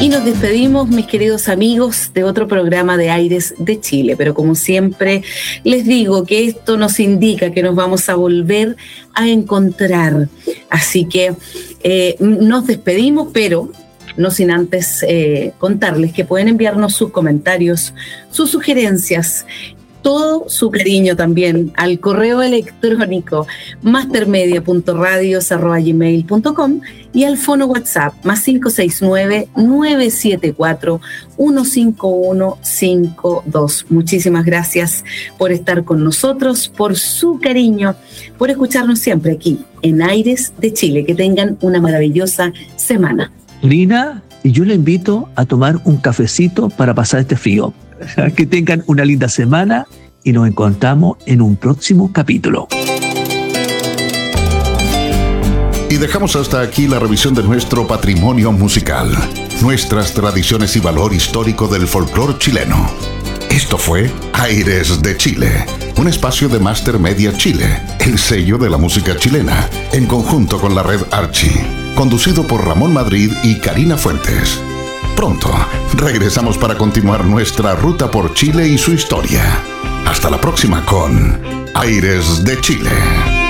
Y nos despedimos, mis queridos amigos, de otro programa de Aires de Chile. Pero como siempre, les digo que esto nos indica que nos vamos a volver a encontrar. Así que nos despedimos, pero no sin antes contarles que pueden enviarnos sus comentarios, sus sugerencias, todo su cariño también al correo electrónico mastermedia.radios@gmail.com y al fono WhatsApp +569-974-15152. Muchísimas gracias por estar con nosotros, por su cariño, por escucharnos siempre aquí en Aires de Chile. Que tengan una maravillosa semana. Lina, y yo le invito a tomar un cafecito para pasar este frío. Que tengan una linda semana y nos encontramos en un próximo capítulo. Y dejamos hasta aquí la revisión de nuestro patrimonio musical, nuestras tradiciones y valor histórico del folclore chileno. Esto fue Aires de Chile, un espacio de Master Media Chile, el sello de la música chilena, en conjunto con la red Archie, conducido por Ramón Madrid y Karina Fuentes. Pronto regresamos para continuar nuestra ruta por Chile y su historia. Hasta la próxima con Aires de Chile.